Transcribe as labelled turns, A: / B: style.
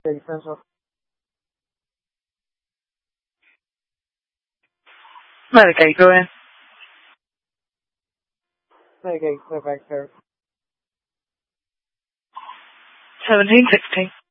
A: Ready, friends off.
B: Medicaid, go in.
A: Medicaid, clear back, sir.
B: 1716.